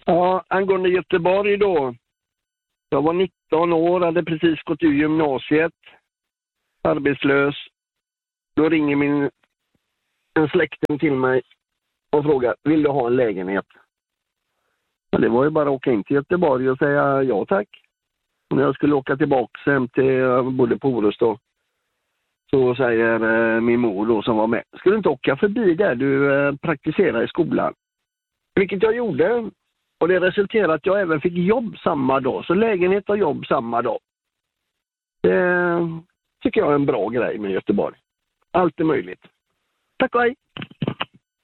Ja, angående Göteborg då. Jag var 19 år, hade precis gått ur gymnasiet. Arbetslös. Då ringer en släkting till mig och frågar, vill du ha en lägenhet? Ja, det var ju bara att åka in till Göteborg och säga ja tack. Och när jag skulle åka tillbaka hem till, jag bodde på Orust då, så säger min mor då som var med, ska du inte åka förbi där du praktiserar i skolan? Vilket jag gjorde. Och det resulterade att jag även fick jobb samma dag. Så lägenhet och jobb samma dag. Det tycker jag är en bra grej med Göteborg. Allt är möjligt. Tack och hej!